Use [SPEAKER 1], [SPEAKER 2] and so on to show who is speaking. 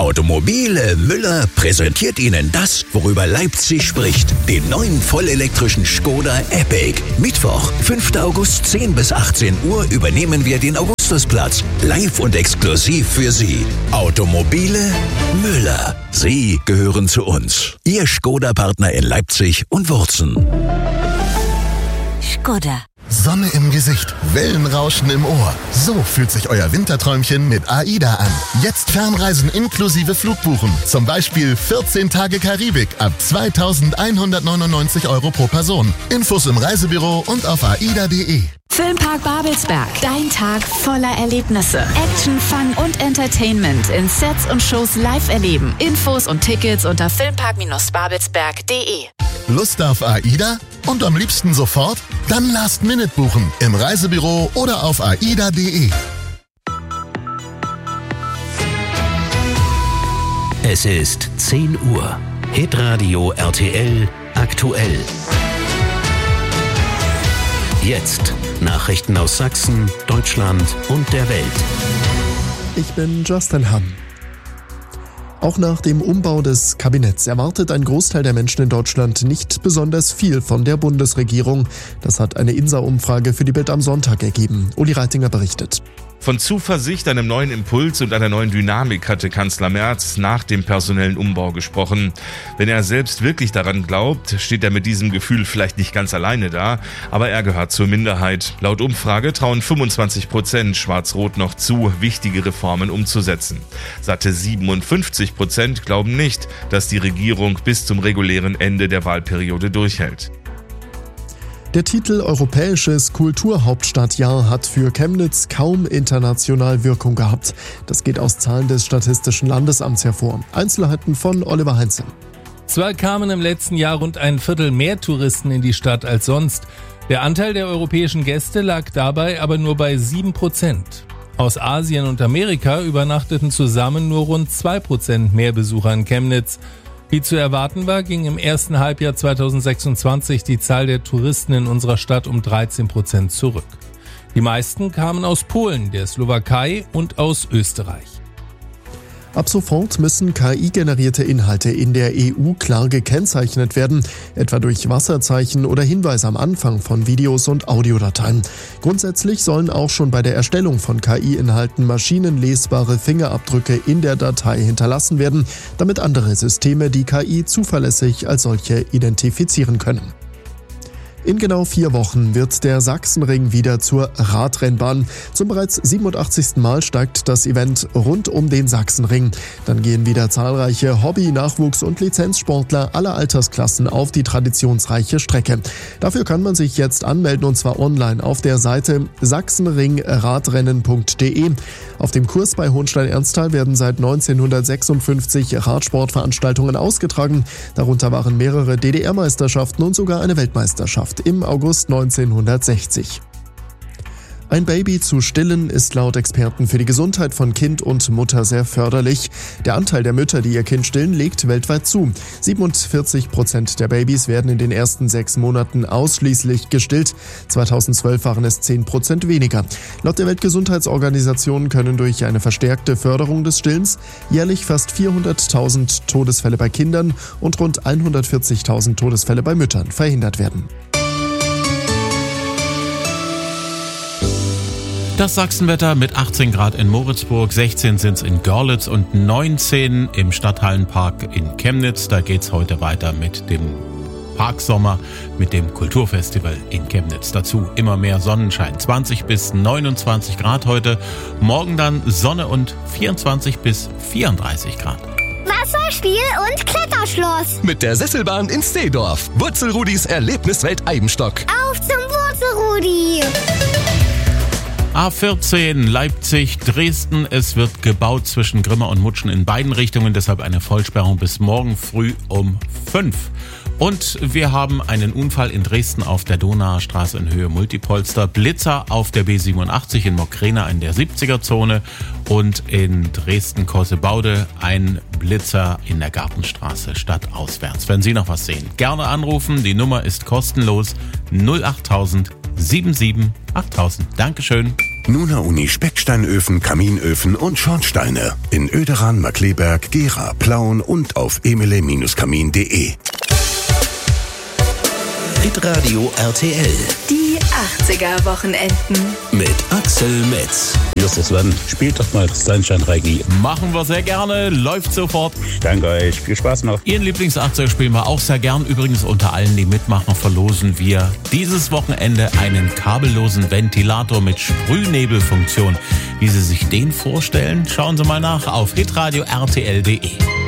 [SPEAKER 1] Automobile Müller präsentiert Ihnen das, worüber Leipzig spricht. Den neuen vollelektrischen Škoda Epiq. Mittwoch, 5. August, 10 bis 18 Uhr übernehmen wir den Augustusplatz. Live und exklusiv für Sie. Automobile Müller. Sie gehören zu uns. Ihr Škoda-Partner in Leipzig und Wurzen.
[SPEAKER 2] Škoda.
[SPEAKER 3] Sonne im Gesicht, Wellenrauschen im Ohr. So fühlt sich euer Winterträumchen mit AIDA an. Jetzt Fernreisen inklusive Flugbuchen. Zum Beispiel 14 Tage Karibik ab 2.199 € pro Person. Infos im Reisebüro und auf aida.de.
[SPEAKER 4] Filmpark Babelsberg. Dein Tag voller Erlebnisse. Action, Fun und Entertainment in Sets und Shows live erleben. Infos und Tickets unter filmpark-babelsberg.de.
[SPEAKER 3] Lust auf AIDA? Und am liebsten sofort? Dann Last Minute buchen. Im Reisebüro oder auf aida.de.
[SPEAKER 1] Es ist 10 Uhr. Hitradio RTL aktuell. Jetzt Nachrichten aus Sachsen, Deutschland und der Welt.
[SPEAKER 5] Ich bin Justin Hamm. Auch nach dem Umbau des Kabinetts erwartet ein Großteil der Menschen in Deutschland nicht besonders viel von der Bundesregierung. Das hat eine INSA-Umfrage für die Bild am Sonntag ergeben. Uli Reitinger berichtet.
[SPEAKER 6] Von Zuversicht, einem neuen Impuls und einer neuen Dynamik hatte Kanzler Merz nach dem personellen Umbau gesprochen. Wenn er selbst wirklich daran glaubt, steht er mit diesem Gefühl vielleicht nicht ganz alleine da, aber er gehört zur Minderheit. Laut Umfrage trauen 25% Schwarz-Rot noch zu, wichtige Reformen umzusetzen. Satte 57% glauben nicht, dass die Regierung bis zum regulären Ende der Wahlperiode durchhält.
[SPEAKER 5] Der Titel Europäisches Kulturhauptstadtjahr hat für Chemnitz kaum international Wirkung gehabt. Das geht aus Zahlen des Statistischen Landesamts hervor. Einzelheiten von Oliver Heinze.
[SPEAKER 7] Zwar kamen im letzten Jahr rund ein Viertel mehr Touristen in die Stadt als sonst. Der Anteil der europäischen Gäste lag dabei aber nur bei 7%. Aus Asien und Amerika übernachteten zusammen nur rund 2% mehr Besucher in Chemnitz. Wie zu erwarten war, ging im ersten Halbjahr 2026 die Zahl der Touristen in unserer Stadt um 13% zurück. Die meisten kamen aus Polen, der Slowakei und aus Österreich.
[SPEAKER 5] Ab sofort müssen KI-generierte Inhalte in der EU klar gekennzeichnet werden, etwa durch Wasserzeichen oder Hinweise am Anfang von Videos und Audiodateien. Grundsätzlich sollen auch schon bei der Erstellung von KI-Inhalten maschinenlesbare Fingerabdrücke in der Datei hinterlassen werden, damit andere Systeme die KI zuverlässig als solche identifizieren können. In genau 4 Wochen wird der Sachsenring wieder zur Radrennbahn. Zum bereits 87. Mal steigt das Event rund um den Sachsenring. Dann gehen wieder zahlreiche Hobby-, Nachwuchs- und Lizenzsportler aller Altersklassen auf die traditionsreiche Strecke. Dafür kann man sich jetzt anmelden, und zwar online auf der Seite sachsenringradrennen.de. Auf dem Kurs bei Hohenstein-Ernsthal werden seit 1956 Radsportveranstaltungen ausgetragen. Darunter waren mehrere DDR-Meisterschaften und sogar eine Weltmeisterschaft im August 1960. Ein Baby zu stillen ist laut Experten für die Gesundheit von Kind und Mutter sehr förderlich. Der Anteil der Mütter, die ihr Kind stillen, legt weltweit zu. 47% der Babys werden in den ersten 6 Monaten ausschließlich gestillt. 2012 waren es 10% weniger. Laut der Weltgesundheitsorganisation können durch eine verstärkte Förderung des Stillens jährlich fast 400.000 Todesfälle bei Kindern und rund 140.000 Todesfälle bei Müttern verhindert werden.
[SPEAKER 8] Das Sachsenwetter mit 18 Grad in Moritzburg, 16 sind's in Görlitz und 19 im Stadthallenpark in Chemnitz. Da geht's heute weiter mit dem Parksommer, mit dem Kulturfestival in Chemnitz. Dazu immer mehr Sonnenschein, 20 bis 29 Grad heute. Morgen dann Sonne und 24 bis 34 Grad.
[SPEAKER 9] Wasserspiel und Kletterschloss.
[SPEAKER 10] Mit der Sesselbahn in Steedorf. Wurzelrudis Erlebniswelt Eibenstock.
[SPEAKER 9] Auf zum Wurzelrudi.
[SPEAKER 8] A14 Leipzig, Dresden. Es wird gebaut zwischen Grimma und Mutschen in beiden Richtungen. Deshalb eine Vollsperrung bis morgen früh um 5. Und wir haben einen Unfall in Dresden auf der Donauer Straße in Höhe Multipolster. Blitzer auf der B87 in Mokrena in der 70er-Zone. Und in Dresden-Korsebaude ein Blitzer in der Gartenstraße stadtauswärts. Wenn Sie noch was sehen, gerne anrufen. Die Nummer ist kostenlos 08000 77 8000. Dankeschön.
[SPEAKER 1] Nuna Uni Speckstadt.
[SPEAKER 2] Sandsteinöfen, Kaminöfen und Schornsteine. In Oederan, Markkleeberg, Gera, Plauen und auf emele-kamin.de.
[SPEAKER 1] Hitradio RTL
[SPEAKER 4] Die 80er-Wochenenden.
[SPEAKER 1] mit Axel Metz.
[SPEAKER 11] Justus Sven, spielt doch mal Sunshine Reggae.
[SPEAKER 8] Machen wir sehr gerne, läuft sofort.
[SPEAKER 11] Danke euch, viel Spaß noch.
[SPEAKER 8] Ihren Lieblings-80er spielen wir auch sehr gern. Übrigens unter allen, die mitmachen, verlosen wir dieses Wochenende einen kabellosen Ventilator mit Sprühnebelfunktion. Wie Sie sich den vorstellen, schauen Sie mal nach auf hitradio-rtl.de.